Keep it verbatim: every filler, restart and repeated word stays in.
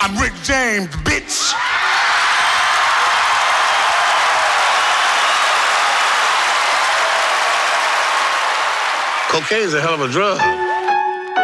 I'm Rick James, bitch. Cocaine's a hell of a drug.